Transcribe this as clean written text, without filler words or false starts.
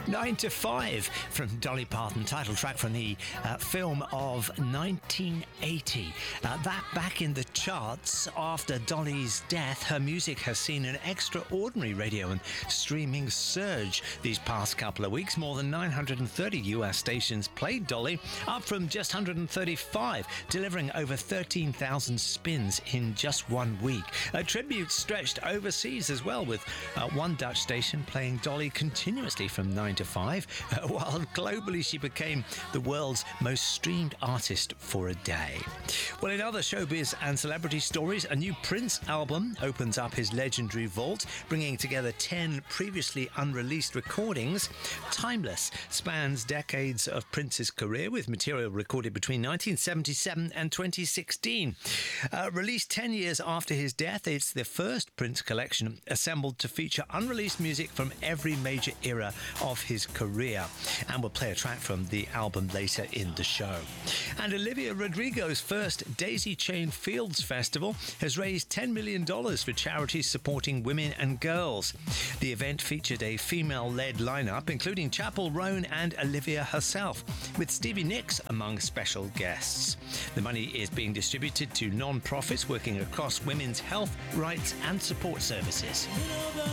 9 to 5 from Dolly Parton, title track from the film of 1980. That back in the charts after Dolly's death, her music has seen an extraordinary radio and streaming surge these past couple of weeks. More than 930 US stations played Dolly, up from just 135, delivering over 13,000 spins in just 1 week. A tribute stretched overseas as well, with one Dutch station playing Dolly continuously from 9 to 5, while globally she became the world's most streamed artist for a day. Well, in other showbiz and celebrity stories, a new Prince album opens up his legendary vault, bringing together 10 previously unreleased recordings. Timeless spans decades of Prince's career, with material recorded between 1977 and 2016. Released 10 years after his death, it's the first Prince collection assembled to feature unreleased music from every major era of his career. And we'll play a track from the album later in the show. And Olivia Rodrigo's first Daisy Chain Fields Festival has raised $10 million for charities supporting women and girls. The event featured a female-led lineup, including Chappell Roan and Olivia herself, with Stevie Nicks among special guests. The money is being distributed to non-profits working across women's health, rights and support services.